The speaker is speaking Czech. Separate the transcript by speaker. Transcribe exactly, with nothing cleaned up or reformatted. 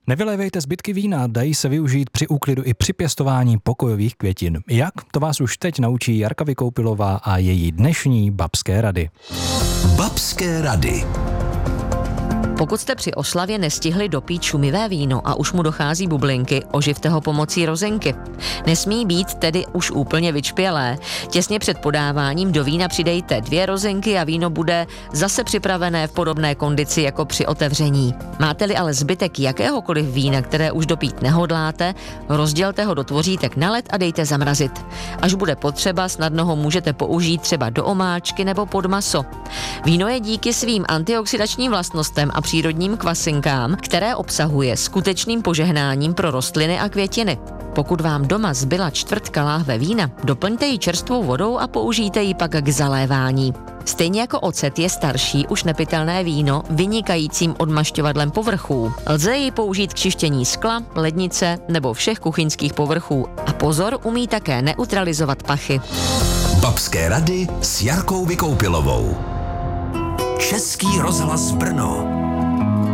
Speaker 1: Nevylévejte zbytky vína, dají se využít při úklidu i při pěstování pokojových květin. Jak? To vás už teď naučí Jarka Vykoupilová a její dnešní babské rady.
Speaker 2: Babské rady.
Speaker 3: Pokud jste při oslavě nestihli dopít šumivé víno a už mu dochází bublinky, oživte ho pomocí rozinky. Nesmí být tedy už úplně vyčpělé. Těsně před podáváním do vína přidejte dvě rozinky a víno bude zase připravené v podobné kondici jako při otevření. Máte-li ale zbytek jakéhokoliv vína, které už dopít nehodláte, rozdělte ho do tvořítek na led a dejte zamrazit. Až bude potřeba, snadno ho můžete použít třeba do omáčky nebo pod maso. Víno je díky svým antioxidačním vlastnostem a přírodním kvasinkám, které obsahuje, skutečným požehnáním pro rostliny a květiny. Pokud vám doma zbyla čtvrtka láhve vína, doplňte ji čerstvou vodou a použijte ji pak k zalévání. Stejně jako ocet je starší, už nepitelné víno vynikajícím odmašťovadlem povrchů. Lze ji použít k čištění skla, lednice nebo všech kuchyňských povrchů. A pozor, umí také neutralizovat pachy.
Speaker 2: Babské rady s Jarkou Vykoupilovou. Český rozhlas Brno.